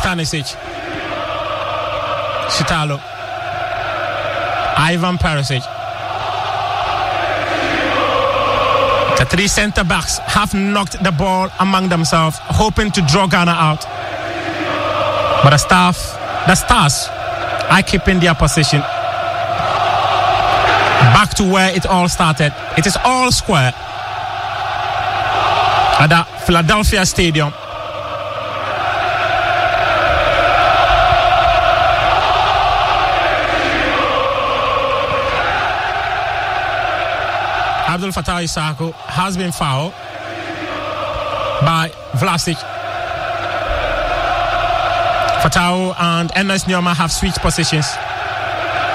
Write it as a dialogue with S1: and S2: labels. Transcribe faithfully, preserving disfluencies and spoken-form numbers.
S1: Stanisic, Shitalo, Ivan Perisic. The three centre backs have knocked the ball among themselves, hoping to draw Ghana out. But the staff, the stars, are keeping their position. Back to where it all started. It is all square at the Philadelphia Stadium. Abdul Fattah Issahaku has been fouled by Vlasic. Fatau and Ernest Nyoma have switched positions.